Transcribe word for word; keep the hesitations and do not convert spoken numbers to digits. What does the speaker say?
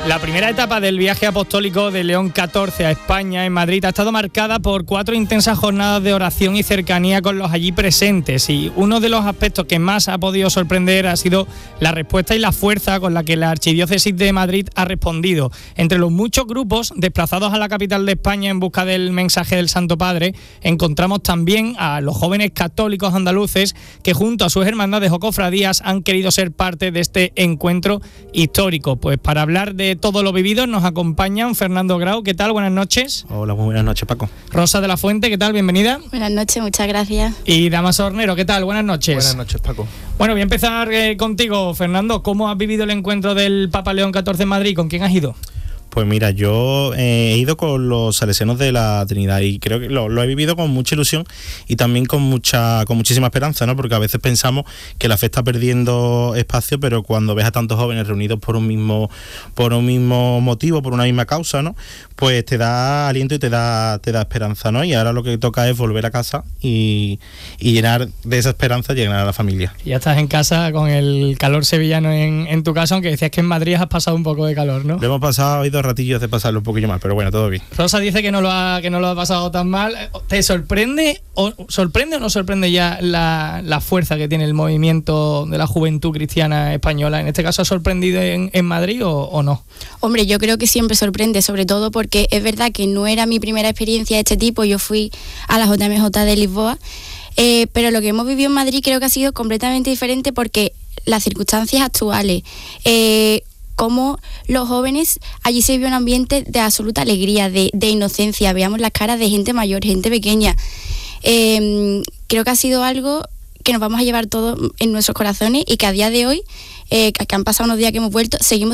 La primera etapa del viaje apostólico de León catorce a España, en Madrid, ha estado marcada por cuatro intensas jornadas de oración y cercanía con los allí presentes. Y uno de los aspectos que más ha podido sorprender ha sido la respuesta y la fuerza con la que la Archidiócesis de Madrid ha respondido. Entre los muchos grupos desplazados a la capital de España en busca del mensaje del Santo Padre, encontramos también a los jóvenes católicos andaluces que junto a sus hermandades o cofradías han querido ser parte de este encuentro histórico. Pues para hablar de todo lo vivido nos acompañan Fernando Grau. ¿Qué tal? Buenas noches. Hola, muy buenas noches, Paco. Rosa de la Fuente, ¿qué tal? Bienvenida. Buenas noches, muchas gracias. Y Damaso Hornero, ¿qué tal? Buenas noches. Buenas noches, Paco. Bueno, voy a empezar eh, contigo, Fernando. ¿Cómo has vivido el encuentro del Papa León catorce en Madrid? ¿Con quién has ido? Pues mira, yo eh, he ido con los salesianos de la Trinidad y creo que lo, lo he vivido con mucha ilusión y también con mucha con muchísima esperanza, ¿no? Porque a veces pensamos que la fe está perdiendo espacio, pero cuando ves a tantos jóvenes reunidos por un mismo por un mismo motivo, por una misma causa, ¿no? Pues te da aliento y te da te da esperanza, ¿no? Y ahora lo que toca es volver a casa y, y llenar de esa esperanza, llenar a la familia. Ya estás en casa con el calor sevillano en, en tu casa, aunque decías que en Madrid has pasado un poco de calor, ¿no? Lo hemos pasado, ha ido ratillos de pasarlo un poquillo más, pero bueno, todo bien. Rosa dice que no lo ha que no lo ha pasado tan mal. ¿Te sorprende o sorprende o no sorprende ya la, la fuerza que tiene el movimiento de la juventud cristiana española? ¿En este caso ha sorprendido en, en Madrid o, o no? Hombre, yo creo que siempre sorprende, sobre todo porque es verdad que no era mi primera experiencia de este tipo. Yo fui a la J M J de Lisboa, eh, pero lo que hemos vivido en Madrid creo que ha sido completamente diferente porque las circunstancias actuales, eh, cómo los jóvenes, allí se vive un ambiente de absoluta alegría, de, de inocencia, veamos las caras de gente mayor, gente pequeña. Eh, creo que ha sido algo que nos vamos a llevar todos en nuestros corazones y que a día de hoy, eh, que han pasado unos días que hemos vuelto, seguimos